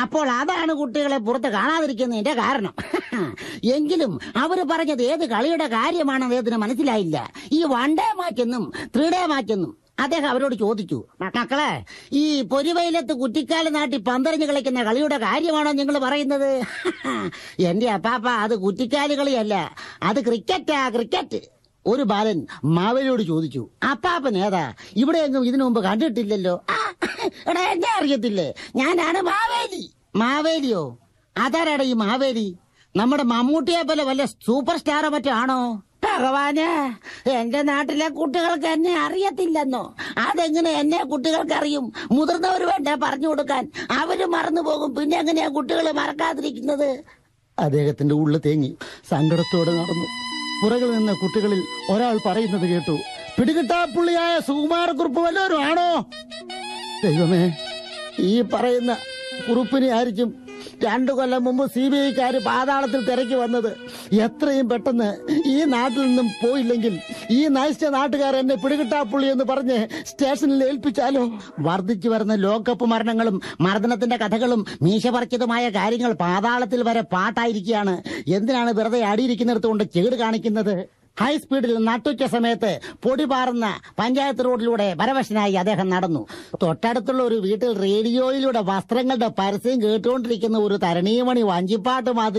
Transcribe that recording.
അപ്പോൾ അതാണ് കുട്ടികളെ പുറത്ത് കാണാതിരിക്കുന്നതിന്റെ കാരണം. എങ്കിലും അവര് പറഞ്ഞത് ഏത് കളിയുടെ കാര്യമാണെന്ന് അദ്ദേഹത്തിന് മനസ്സിലായില്ല. ഈ 1 ഡേ മാച്ചെന്നും 3 ഡേ മാച്ചെന്നും അദ്ദേഹം അവരോട് ചോദിച്ചു. മക്കളെ, ഈ പൊരിവയിലത്ത് കുറ്റിക്കാല് നാട്ടി പന്തറിഞ്ഞ് കളിക്കുന്ന കളിയുടെ കാര്യമാണോ നിങ്ങൾ പറയുന്നത്? എന്റെ അപ്പാപ്പ, അത് കുറ്റിക്കാല് കളിയല്ല, അത് ക്രിക്കറ്റാ, ക്രിക്കറ്റ്. ഒരു ബാലൻ മാവേലിയോട് ചോദിച്ചു. അപ്പാപ്പൻ ഏതാ? ഇവിടെ എങ്ങും ഇതിനു മുമ്പ് കണ്ടിട്ടില്ലല്ലോ. എടാ, എന്നെ അറിയത്തില്ലേ? ഞാനാണ് മാവേലി. മാവേലിയോ? അതാരാടാ ഈ മാവേലി? നമ്മുടെ മമ്മൂട്ടിയെ പോലെ വല്ല സൂപ്പർ സ്റ്റാറോ മറ്റോ ആണോ? ഭഗവാന്, എന്റെ നാട്ടിലെ കുട്ടികൾക്ക് എന്നെ അറിയത്തില്ലെന്നോ? അതെങ്ങനെ എന്നെ കുട്ടികൾക്ക് അറിയും? മുതിർന്നവർ വേണ്ട പറഞ്ഞു കൊടുക്കാൻ. അവര് മറന്നു പോകും. പിന്നെ എങ്ങനെയാ കുട്ടികൾ മറക്കാതിരിക്കുന്നത്? അദ്ദേഹത്തിന്റെ ഉള്ളു തേങ്ങി സങ്കടത്തോടെ നടന്നു. പുറകിൽ നിന്ന് കുട്ടികളിൽ ഒരാൾ പറയുന്നത് കേട്ടു. പിടികിട്ടാപ്പുള്ളിയായ സുകുമാരക്കുറുപ്പ് വല്ലവരും ആണോ? ദൈവമേ, ഈ പറയുന്ന കുറുപ്പിനെ ആയിരിക്കും 2 കൊല്ലം മുമ്പ് CBIക്കാര് പാതാളത്തിൽ തിരക്കി വന്നത്. എത്രയും പെട്ടെന്ന് ഈ നാട്ടിൽ നിന്നും പോയില്ലെങ്കിൽ ഈ നയിച്ച നാട്ടുകാർ എന്നെ പിടികിട്ടാപ്പുള്ളി എന്ന് പറഞ്ഞ് സ്റ്റേഷനിൽ ഏൽപ്പിച്ചാലോ? വർദ്ധിച്ചു വരുന്ന ലോകകപ്പ് മരണങ്ങളും മർദ്ദനത്തിന്റെ കഥകളും മീശ പറിച്ചതുമായ കാര്യങ്ങൾ പാതാളത്തിൽ വരെ പാട്ടായിരിക്കുകയാണ്. എന്തിനാണ് വെറുതെ അടിയിരിക്കുന്നിടത്ത് കൊണ്ട് ചേട് കാണിക്കുന്നത്? ഹൈസ്പീഡിൽ നട്ടുച്ച സമയത്ത് പൊടി പാറുന്ന പഞ്ചായത്ത് റോഡിലൂടെ പരവശനായി അദ്ദേഹം നടന്നു. തൊട്ടടുത്തുള്ള ഒരു വീട്ടിൽ റേഡിയോയിലൂടെ വസ്ത്രങ്ങളുടെ പരസ്യം കേട്ടുകൊണ്ടിരിക്കുന്ന ഒരു തരണീയമണി വഞ്ചിപ്പാട്ട് മാതിരി